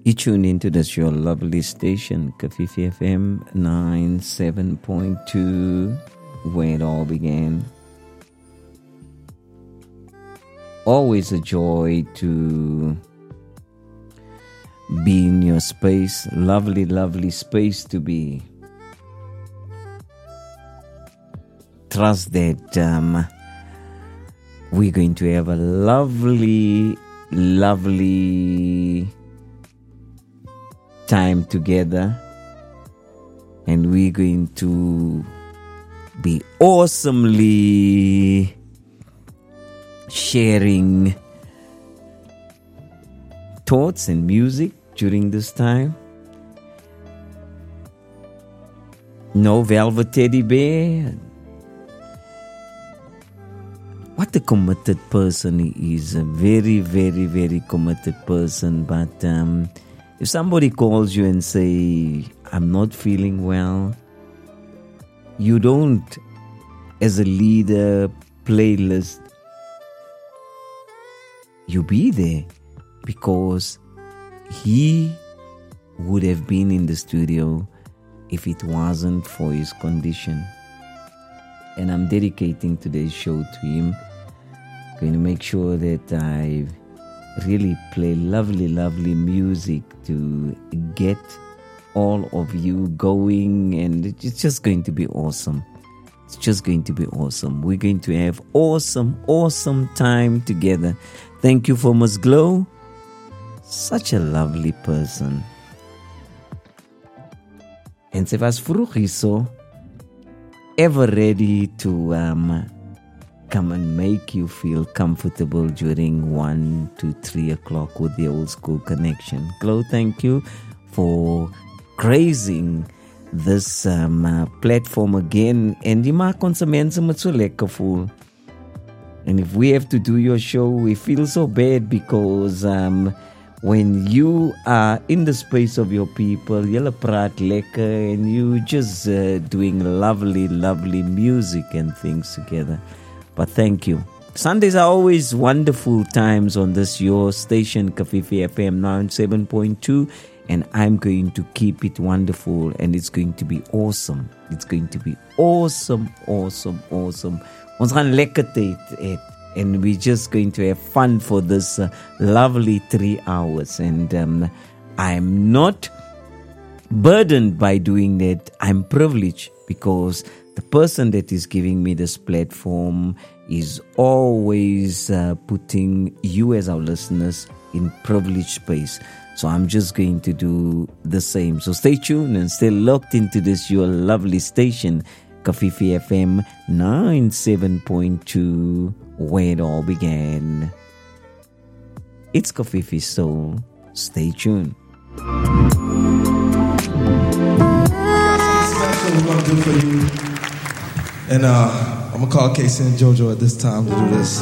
You tune into this your lovely station, Kafifi FM 97.2, where it all began. Always a joy to be in your space. Lovely, lovely space to be. Trust that we're going to have a lovely, lovely time together, and we're going to be awesomely sharing thoughts and music during this time. No velvet teddy bear. What a committed person he is. A very, very, very committed person. But if somebody calls you and say, I'm not feeling well, you don't, as a leader, playlist, you be there, because he would have been in the studio if it wasn't for his condition. And I'm dedicating today's show to him. Going to make sure that I really play lovely, lovely music to get all of you going, and it's just going to be awesome. It's just going to be awesome. We're going to have awesome, awesome time together. Thank you for Ms. Glow. Such a lovely person. And se was vroeg hierso, ever ready to come and make you feel comfortable during 1 to 3 o'clock with the Old School Connection. Glow, thank you for grazing this platform again. And die maak ons mense met so lekker voel. And if we have to do your show, we feel so bad, because when you are in the space of your people, julle praat lekker and you just doing lovely, lovely music and things together. But thank you. Sundays are always wonderful times on this your station, Kafifi FM 97.2, and I'm going to keep it wonderful, and it's going to be awesome. It's going to be awesome, awesome, awesome. Ons gaan lekker tyd hê, and we're just going to have fun for this lovely 3 hours. And I'm not burdened by doing that. I'm privileged, because the person that is giving me this platform is always putting you as our listeners in privileged space. So I'm just going to do the same. So stay tuned and stay locked into this your lovely station, Kafifi FM 97.2, where it all began. It's Kafifi Soul. Stay tuned. Special we're going to do for you. And I'm going to call Casey and JoJo at this time to do this.